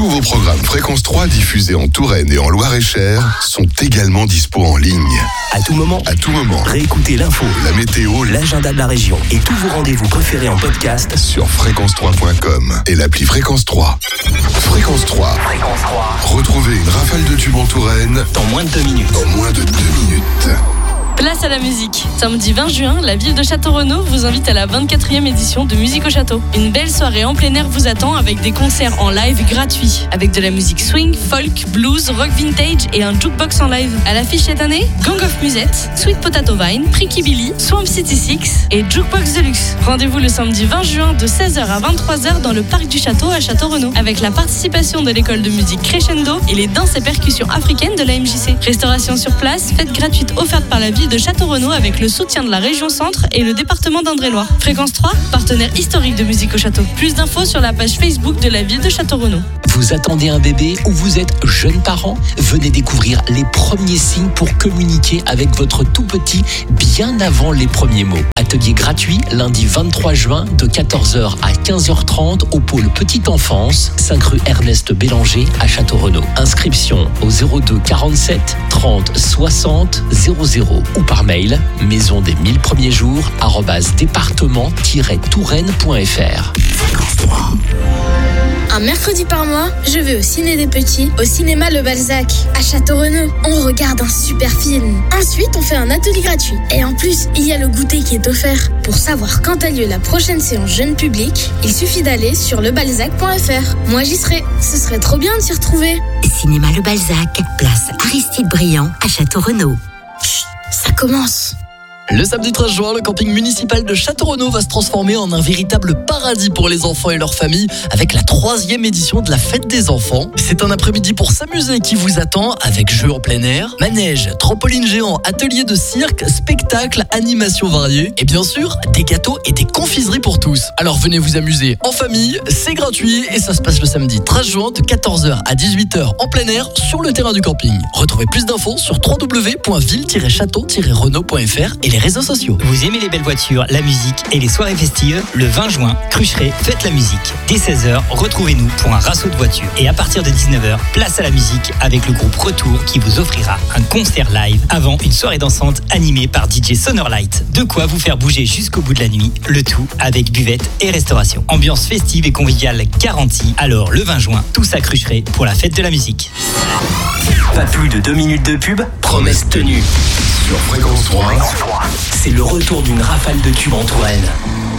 Tous vos programmes Fréquence 3 diffusés en Touraine et en Loir-et-Cher sont également dispo en ligne. À tout moment. Réécoutez l'info, la météo, l'agenda de la région et tous vos rendez-vous préférés en podcast sur fréquence3.com et l'appli Fréquence 3. Fréquence 3. Retrouvez une rafale de tubes en Touraine dans moins de 2 minutes. Place à la musique. Samedi 20 juin, la ville de Château-Renaud vous invite à la 24e édition de Musique au Château. Une belle soirée en plein air vous attend avec des concerts en live gratuits. Avec de la musique swing, folk, blues, rock vintage et un jukebox en live. À l'affiche cette année, Gang of Musette, Sweet Potato Vine, Pricky Billy, Swamp City 6 et Jukebox Deluxe. Rendez-vous le samedi 20 juin de 16h à 23h dans le parc du Château à Château-Renaud. Avec la participation de l'école de musique Crescendo et les danses et percussions africaines de la MJC. Restauration sur place, fête gratuite offerte par la ville de Château-Renaud avec le soutien de la région Centre et le département d'Indre-et-Loire. Fréquence 3, partenaire historique de Musique au Château. Plus d'infos sur la page Facebook de la ville de Château-Renaud. Vous attendez un bébé ou vous êtes jeune parent? Venez découvrir les premiers signes pour communiquer avec votre tout petit bien avant les premiers mots. Atelier gratuit lundi 23 juin de 14h à 15h30 au pôle Petite Enfance, 5 rue Ernest Bélanger à Château-Renaud. Inscription au 02 47 30 60 00 ou par mail maison des 1000 premiers jours @département-touraine.fr. Un mercredi par mois, je vais au Ciné des Petits, au cinéma Le Balzac, à Château-Renaud. On regarde un super film. Ensuite, on fait un atelier gratuit. Et en plus, il y a le goûter qui est offert. Pour savoir quand a lieu la prochaine séance jeune public, il suffit d'aller sur lebalzac.fr. Moi, j'y serai. Ce serait trop bien de s'y retrouver. Cinéma Le Balzac, place Aristide Briand à Château-Renaud. Chut, ça commence. Le samedi 13 juin, le camping municipal de Château-Renaud va se transformer en un véritable paradis pour les enfants et leurs familles avec la 3e édition de la fête des enfants. C'est un après-midi pour s'amuser qui vous attend avec jeux en plein air, manège, trampoline géant, atelier de cirque, spectacles, animations variées et bien sûr des gâteaux et des confiseries pour tous. Alors venez vous amuser en famille, c'est gratuit et ça se passe le samedi 13 juin de 14h à 18h en plein air sur le terrain du camping. Retrouvez plus d'infos sur www.ville-château-renaud.fr et les réseaux sociaux. Vous aimez les belles voitures, la musique et les soirées festives? Le 20 juin, Crucheret fête la musique. Dès 16h, retrouvez-nous pour un rassaut de voitures. Et à partir de 19h, place à la musique avec le groupe Retour qui vous offrira un concert live avant une soirée dansante animée par DJ Sonorlight. De quoi vous faire bouger jusqu'au bout de la nuit, le tout avec buvette et restauration. Ambiance festive et conviviale garantie. Alors le 20 juin, tous à Crucheret pour la fête de la musique. Pas plus de 2 minutes de pub, promesse tenue. sur Fréquence 3. C'est le retour d'une rafale de tubes en Touraine.